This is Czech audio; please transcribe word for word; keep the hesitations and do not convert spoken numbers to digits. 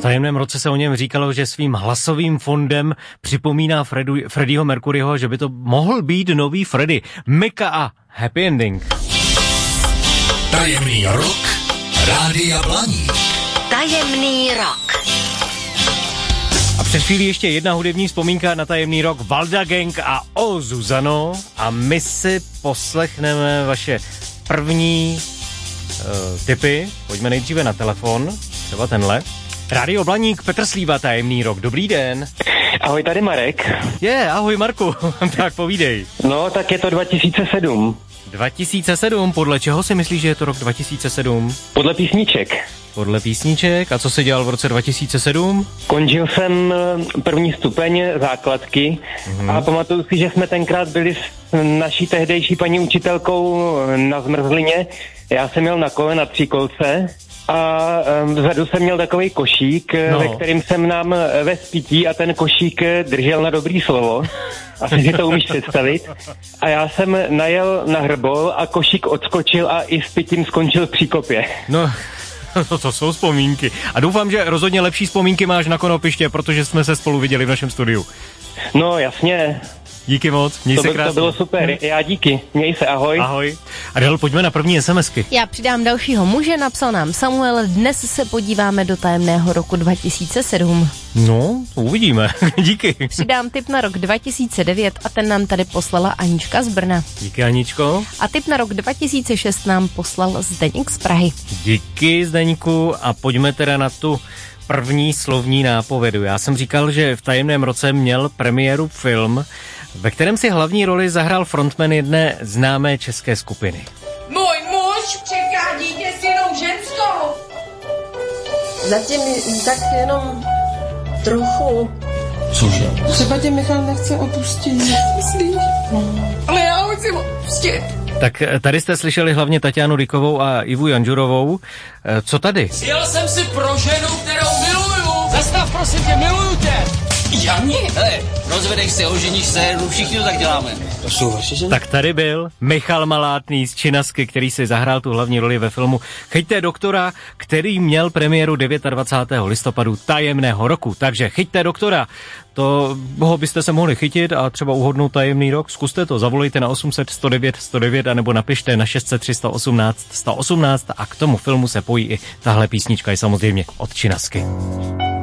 tajemném roce se o něm říkalo, že svým hlasovým fondem připomíná Fredu, Freddieho Mercuryho, že by to mohl být nový Freddy. Mika a Happy Ending. Tajemný rok Rádia Blaník. Tajemný rok. A před chvílí ještě jedna hudební vzpomínka na tajemný rok Valda Gang a O Zuzano. A my si poslechneme vaše první uh, tipy. Pojďme nejdříve na telefon, třeba tenhle. Rádio Blaník, Petr Slíva, tajemný rok. Dobrý den. Ahoj, tady Marek. Je, yeah, ahoj Marku. Tak povídej. No, tak je to dva tisíce sedm. dva tisíce sedm, podle čeho si myslíš, že je to rok dva tisíce sedm? Podle písniček. Podle písniček. A co se dělal v roce dva tisíce sedm? Končil jsem první stupeň základky mm-hmm. a pamatuju si, že jsme tenkrát byli s naší tehdejší paní učitelkou na zmrzlině. Já jsem měl na kole na tříkolce a vzadu jsem měl takový košík, no. ve kterým jsem nám ve spítí a ten košík držel na dobrý slovo. Asi si to umíš představit. A já jsem najel na hrbol a košík odskočil a i s pitím skončil v příkopě. No, to, to jsou vzpomínky. A doufám, že rozhodně lepší vzpomínky máš na Konopiště, protože jsme se spolu viděli v našem studiu. No, jasně. Díky moc, měj to se by, krásně. To bylo super, já díky, měj se, ahoj. Ahoj. A dál pojďme na první SMSky. Já přidám dalšího muže, napsal nám Samuel, dnes se podíváme do tajemného roku dva tisíce sedm. No, uvidíme, díky. Přidám tip na rok dva tisíce devět a ten nám tady poslala Anička z Brna. Díky, Aničko. A tip na rok dva tisíce šest nám poslal Zdeněk z Prahy. Díky, Zdeňku, a pojďme teda na tu první slovní nápovědu. Já jsem říkal, že v tajemném roce měl premiéru film, ve kterém si hlavní roli zahrál frontman jedné známé české skupiny. Můj muž čeká dítě s jinou ženskou. Zatím tak jenom trochu. Cože? Třeba tě Michal nechce opustit, myslíš? Ale já ho chci opustit. Tak tady jste slyšeli hlavně Tatianu Dykovou a Ivu Janžurovou. Co tady? Jel jsem si pro ženu, kterou miluju. Zastav, prosím tě, miluju tě. Jani? Hele, rozvedeš se, oženíš se, všichni to tak děláme. To jsou vaše ženy? Tak tady byl Michal Malátný z Činasky, který si zahrál tu hlavní roli ve filmu Chyťte doktora, který měl premiéru dvacátého devátého listopadu tajemného roku. Takže Chyťte doktora, to ho byste se mohli chytit a třeba uhodnout tajemný rok. Zkuste to, zavolejte na osm set sto devět sto devět anebo napište na šest set tři sto osmnáct sto osmnáct a k tomu filmu se pojí i tahle písnička, je samozřejmě od Činasky.